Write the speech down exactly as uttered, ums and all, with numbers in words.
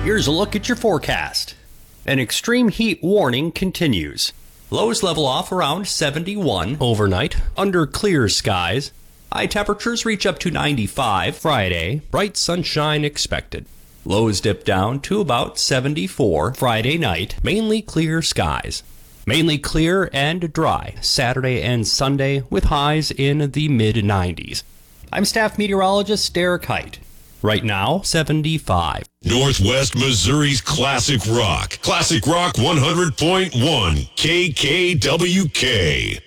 Here's a look at your forecast. An extreme heat warning continues. Lows level off around seventy-one overnight under clear skies. High temperatures reach up to ninety-five Friday. Bright sunshine expected. Lows dip down to about seventy-four Friday night. Mainly clear skies. Mainly clear and dry Saturday and Sunday with highs in the mid nineties. I'm staff meteorologist Derek Height. Right now, seventy-five. Northwest Missouri's Classic Rock. Classic Rock one hundred point one K K W K.